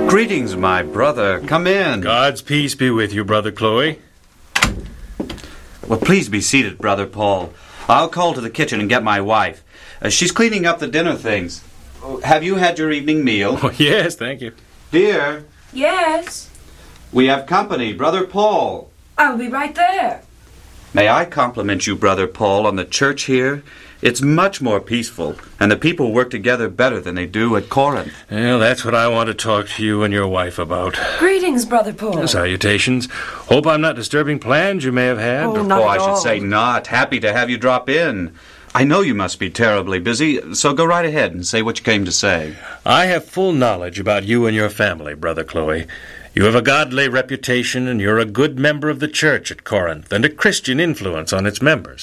Greetings, my brother. Come in. God's peace be with you, Brother Chloe. Well, please be seated, Brother Paul. I'll call to the kitchen and get my wife. She's cleaning up the dinner things. Have you had your evening meal? Oh, yes, thank you. Dear, Yes, we have company. Brother Paul. I'll be right there. May I compliment you, Brother Paul, on the church here? It's much more peaceful, and the people work together better than they do at Corinth. Well, that's what I want to talk to you and your wife about. Greetings, Brother Paul. Salutations. Hope I'm not disturbing plans you may have had. Oh, not I at should all. say not. Happy to have you drop in. I know you must be terribly busy, so go right ahead and say what you came to say. I have full knowledge about you and your family, Brother Chloe. You have a godly reputation, and you're a good member of the church at Corinth, and a Christian influence on its members.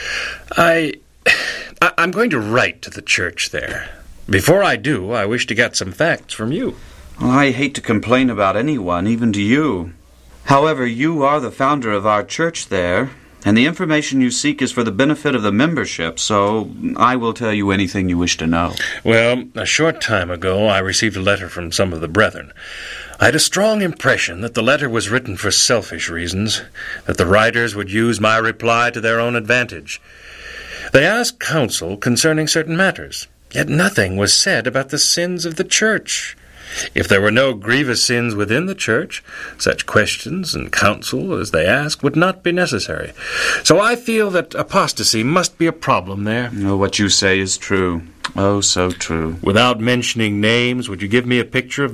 I'm going to write to the church there. Before I do, I wish to get some facts from you. Well, I hate to complain about anyone, even to you. However, you are the founder of our church there, and the information you seek is for the benefit of the membership, so I will tell you anything you wish to know. Well, a short time ago, I received a letter from some of the brethren. I had a strong impression that the letter was written for selfish reasons, that the writers would use my reply to their own advantage. They asked counsel concerning certain matters, yet nothing was said about the sins of the church. If there were no grievous sins within the church, such questions and counsel as they asked would not be necessary. So I feel that apostasy must be a problem there. Oh, what you say is true. Oh, so true. Without mentioning names, would you give me a picture of